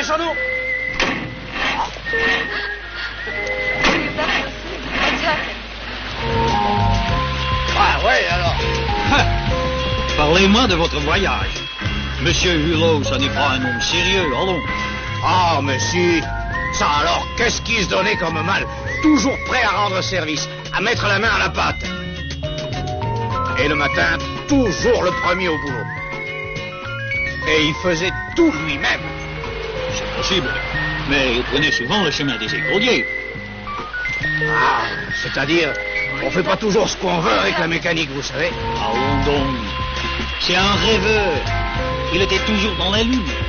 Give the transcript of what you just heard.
dépêchons-nous. Ah, ouais, alors. Parlez-moi de votre voyage. Monsieur Hulot, ça n'est pas un homme sérieux, allons. Ah, mais si. Ça alors, qu'est-ce qui se donnait comme mal? Toujours prêt à rendre service, à mettre la main à la pâte. Et le matin, toujours le premier au boulot. Et il faisait tout lui-même. C'est possible, mais il prenait souvent le chemin des écoliers. Ah, c'est-à-dire, on fait pas toujours ce qu'on veut avec la mécanique, vous savez. Allons donc. C'est un rêveur. Il était toujours dans la lune.